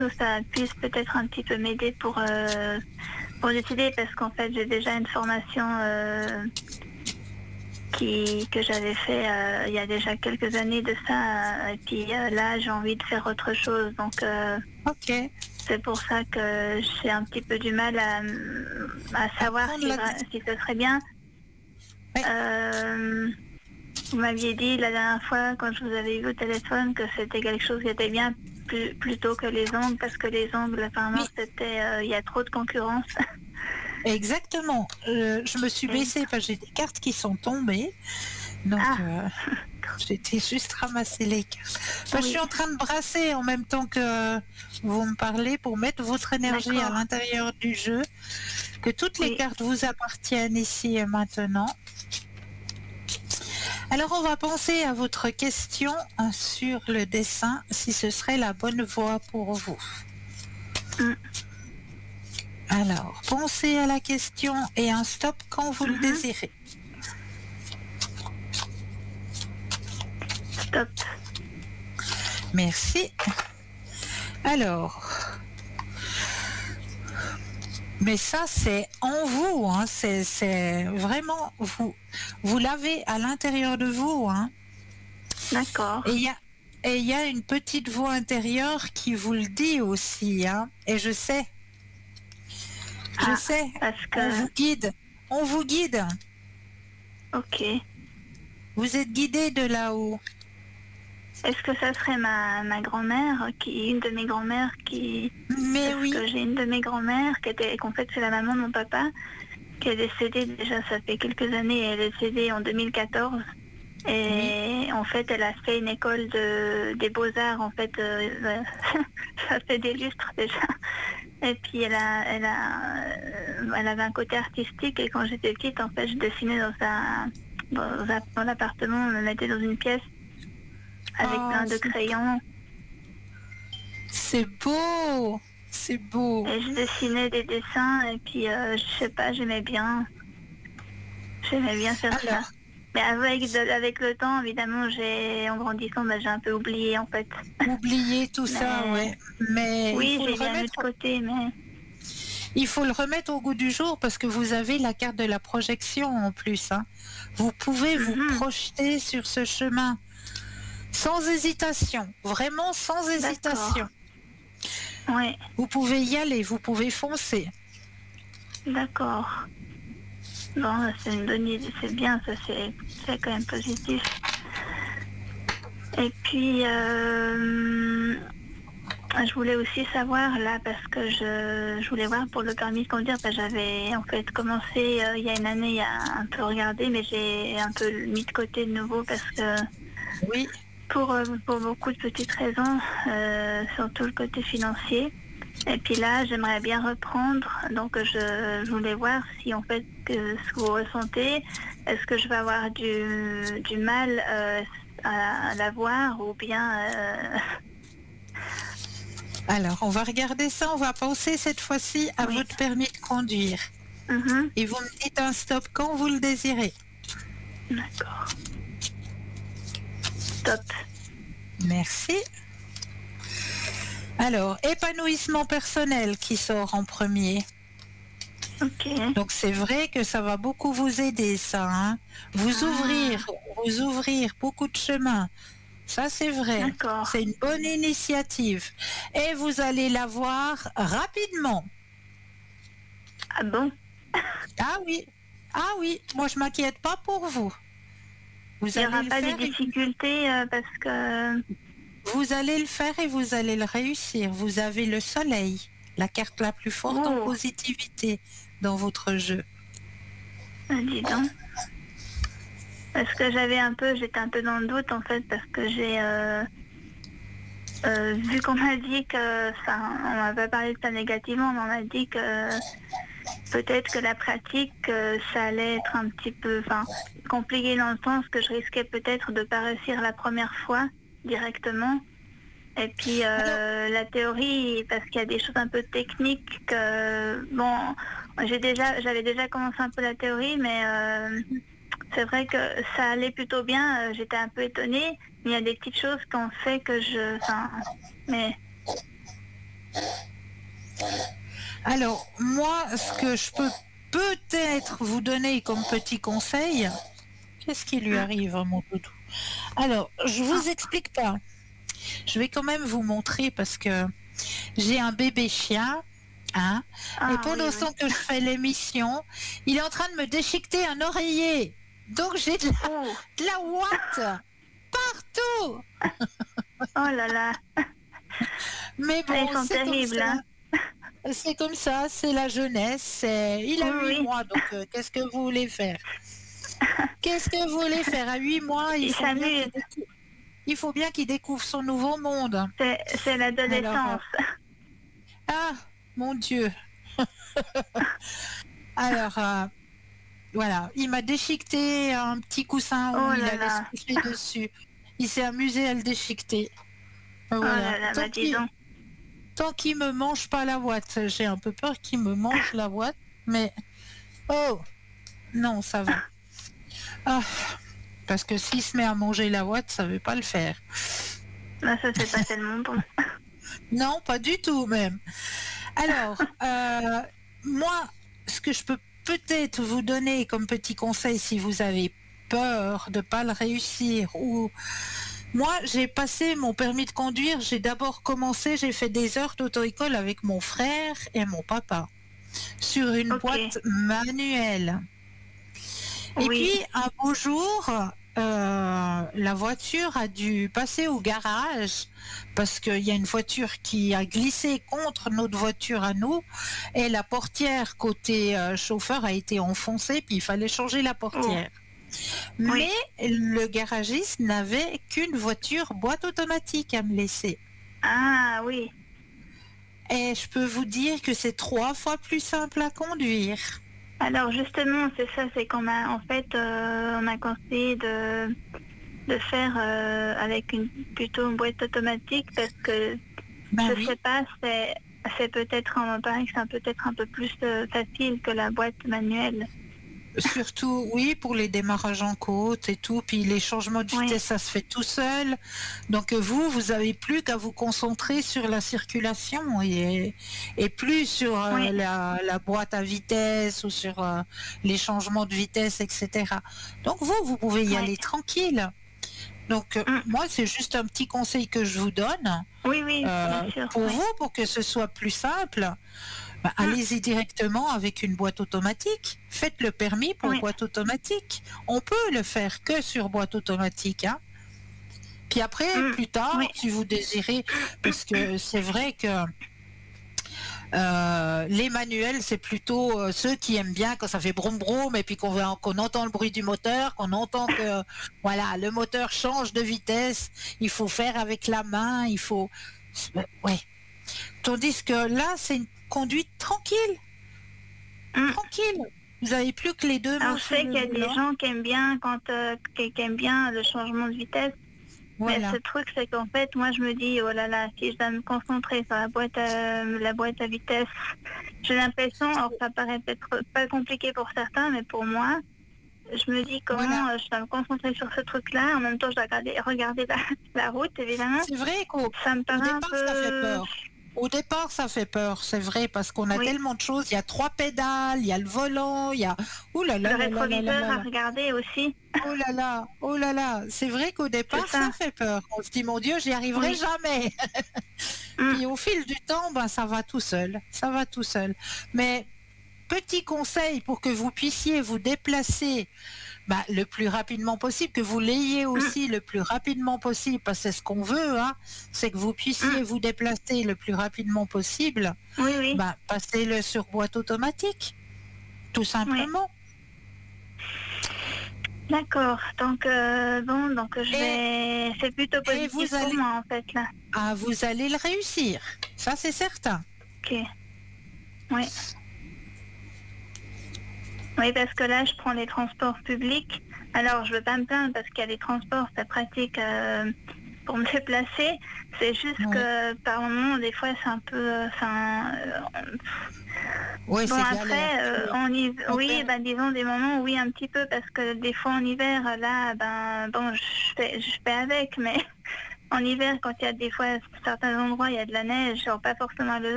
ça puisse peut-être un petit peu m'aider pour décider, parce qu'en fait, j'ai déjà une formation que j'avais fait il y a déjà quelques années de ça, et puis là, j'ai envie de faire autre chose. Donc, Ok. c'est pour ça que j'ai un petit peu du mal à savoir Prendre si, la si ce serait bien. Ouais. Vous m'aviez dit la dernière fois, quand je vous avais eu au téléphone, que c'était quelque chose qui était bien plutôt que les ongles, parce que les ongles, apparemment, Oui, il y a trop de concurrence. exactement. Je me suis Et- baissée parce que j'ai des cartes qui sont tombées. Donc, Ah, j'étais juste ramasser les cartes. Je suis oui, en train de brasser en même temps que vous me parlez pour mettre votre énergie à d'accord, l'intérieur du jeu. Que toutes les oui. cartes vous appartiennent ici et maintenant. Alors, on va penser à votre question sur le dessin, si ce serait la bonne voie pour vous. Mm, Alors, pensez à la question et un stop quand vous le mhm. désirez. Stop. Merci. Alors, mais ça c'est en vous, hein, c'est vraiment vous l'avez à l'intérieur de vous, hein. D'accord. Et il y a une petite voix intérieure qui vous le dit aussi, hein. Et je Ah, sais, parce on que, vous guide, on vous guide. ok. Vous êtes guidé de là-haut. Est-ce que ça serait ma grand-mère, une de mes grand-mères Mais parce oui, que j'ai une de mes grand-mères qu'en fait c'est la maman de mon papa, qui est décédée déjà, ça fait quelques années, elle est décédée en 2014. oui. Et en fait, elle a fait une école des beaux-arts, en fait, ça fait des lustres déjà. Et puis elle avait un côté artistique, et quand j'étais petite, en fait, je dessinais dans l'appartement, on me mettait dans une pièce avec Oh, plein de crayons, c'est beau, c'est beau. et je dessinais des dessins, et puis je sais pas, j'aimais bien faire ça. Alors, Mais avec le temps, évidemment, en grandissant, j'ai un peu oublié, en fait. oubliez tout ça, Mais ouais. Mais oui, j'ai bien mis de côté, mais il faut le remettre au goût du jour parce que vous avez la carte de la projection en plus, hein. Vous pouvez vous mhm, projeter sur ce chemin sans hésitation, vraiment sans d'accord. hésitation. Oui, Vous pouvez y aller, vous pouvez foncer. d'accord. Bon, c'est une bonne idée, c'est bien, ça c'est quand même positif. Et puis, je voulais aussi savoir là, parce que je voulais voir pour le permis de conduire, parce que j'avais en fait commencé il y a une année, il y a un peu regardé, mais j'ai un peu mis de côté de nouveau, parce que Oui. pour beaucoup de petites raisons, surtout le côté financier. Et puis là, j'aimerais bien reprendre. Donc, je voulais voir si, en fait, ce que vous ressentez, est-ce que je vais avoir du mal à l'avoir, ou bien... Alors, on va regarder ça, on va penser cette fois-ci à oui. votre permis de conduire. Mhm. Et vous me dites un stop quand vous le désirez. D'accord. Top. Merci. Alors, épanouissement personnel qui sort en premier. Ok. Donc c'est vrai que ça va beaucoup vous aider, ça, hein. Ah, Vous ouvrir beaucoup de chemins. Ça, c'est vrai. d'accord. C'est une bonne initiative. Et vous allez la voir rapidement. Ah bon? Ah oui, ah oui, moi je m'inquiète pas pour vous. Vous Il n'y allez aura le pas de faire et difficulté parce que... vous allez le faire et vous allez le réussir. Vous avez le soleil, la carte la plus forte en Oh, positivité dans votre jeu. dis donc. Parce que j'étais un peu dans le doute, en fait, parce que j'ai... vu qu'on m'a dit enfin, on m'a pas parlé de ça négativement, mais on m'a dit que peut-être que la pratique, ça allait être un petit peu, enfin, compliqué, dans le sens que je risquais peut-être de pas réussir la première fois directement. Et puis Alors, la théorie, parce qu'il y a des choses un peu techniques que, bon, j'avais déjà commencé un peu la théorie, mais c'est vrai que ça allait plutôt bien. J'étais un peu étonnée, mais il y a des petites choses qui ont fait que enfin, mais Alors, moi, ce que je peux peut-être vous donner comme petit conseil, qu'est-ce qui lui arrive à mon doudou? Alors, je Ah, vous explique pas. Je vais quand même vous montrer parce que j'ai un bébé chien, hein, et ah oui, pendant ce oui. temps que je fais l'émission, il est en train de me déchiqueter un oreiller. Donc j'ai Oh, de la ouate partout. oh là là, Mais ils bon, sont c'est comme terribles, ça. hein. C'est comme ça, c'est la jeunesse. Il Oui, a 8 mois, oui, donc qu'est-ce que vous voulez faire? Qu'est-ce que vous voulez faire à 8 mois? ils s'amusent. Il faut bien qu'il découvre son nouveau monde. C'est Alors, l'adolescence. ah, mon Dieu. Alors, voilà, il m'a déchiqueté un petit coussin où Oh il là allait se là, coucher dessus. Il s'est amusé à le déchiqueter. oh Voilà. là là, bah dis donc. Tant qu'il me mange pas la ouate, j'ai un peu peur qu'il me mange la ouate, mais oh non, ça va. Ah, parce que s'il se met à manger la ouate, ça veut pas le faire. Là, ça c'est pas tellement bon. Non, pas du tout même. Alors, moi, ce que je peux peut-être vous donner comme petit conseil si vous avez peur de pas le réussir ou moi, j'ai passé mon permis de conduire, j'ai d'abord commencé, j'ai fait des heures d'auto-école avec mon frère et mon papa sur une Ok, boîte manuelle. Et puis, oui. un beau jour, la voiture a dû passer au garage parce qu'il y a une voiture qui a glissé contre notre voiture à nous et la portière côté chauffeur a été enfoncée, puis il fallait changer la Oh, portière. oui. Mais le garagiste n'avait qu'une voiture boîte automatique à me laisser. Ah oui. Et je peux vous dire que c'est 3 fois plus simple à conduire. Alors justement, c'est ça, c'est qu'on m'a en fait on m'a conseillé de faire avec plutôt une boîte automatique parce que Ben je oui. sais pas, c'est peut-être on me paraît que c'est peut-être un peu plus facile que la boîte manuelle. Surtout, oui, pour les démarrages en côte et tout, puis les changements de Oui, vitesse, ça se fait tout seul. Donc vous avez plus qu'à vous concentrer sur la circulation et plus sur oui, la boîte à vitesse ou sur les changements de vitesse, etc. Donc vous pouvez y oui. aller tranquille. Donc Mm. moi, c'est juste un petit conseil que je vous donne Oui, oui, bien sûr, pour oui. vous, pour que ce soit plus simple. Bah, Mm. allez-y directement avec une boîte automatique. Faites le permis pour Oui, boîte automatique. On peut le faire que sur boîte automatique, hein. Puis après, mm. plus tard, Oui, si vous désirez, parce que c'est vrai que les manuels, c'est plutôt ceux qui aiment bien quand ça fait broum broum et puis qu'on entend le bruit du moteur, qu'on entend que voilà, le moteur change de vitesse, il faut faire avec la main, il faut... Ouais. Tandis que là, c'est une conduite tranquille, mm. tranquille. Vous avez plus que les deux Alors mains je sur sais le qu'il y a des volant. gens qui aiment bien qui aiment bien le changement de vitesse. Mais ce Voilà. truc, c'est qu'en fait, moi, je me dis, oh là là, si je dois me concentrer sur la boîte à vitesse, j'ai l'impression, alors ça paraît peut-être pas compliqué pour certains, mais pour moi, je me dis Voilà. comment je dois me concentrer sur ce truc-là. En même temps, je dois regarder la route, évidemment. C'est vrai qu'au Ça me au paraît un départ, ça fait peu... peur. Au départ, ça fait peur, c'est vrai, parce qu'on a Oui, tellement de choses. Il y a 3 pédales, il y a le volant, il y a... Ouh là le là là là là là rétroviseur là à là. regarder aussi, Oh là là, oh là là. C'est vrai qu'au c'est départ, ça ça. fait peur. On se dit, mon Dieu, j'y arriverai Oui. jamais. Mm. Puis au fil du temps, ben, ça va tout seul. Ça va tout seul. Mais petit conseil pour que vous puissiez vous déplacer le plus rapidement possible, que vous l'ayez Mm. aussi le plus rapidement possible, parce que c'est ce qu'on veut, hein, c'est que vous puissiez Mm. vous déplacer le plus rapidement possible, Oui, oui, passez-le sur boîte automatique, tout oui. simplement. D'accord. Donc, bon, donc je Et, vais... C'est plutôt et positif pour moi, en fait, là. vous allez le réussir, ça c'est certain. Ok. Oui. Oui, parce que là, je prends les transports publics. Alors, je veux pas me plaindre parce qu'il y a des transports, c'est pratique pour me déplacer. C'est juste Ouais, que par moment, des fois, c'est un peu... ouais, bon, c'est galère. après, On oui, perd- ben, disons des moments, oui, un petit peu, parce que des fois en hiver, là, ben, bon, je fais avec, mais en hiver, quand il y a des fois, certains endroits, il y a de la neige, genre pas forcément le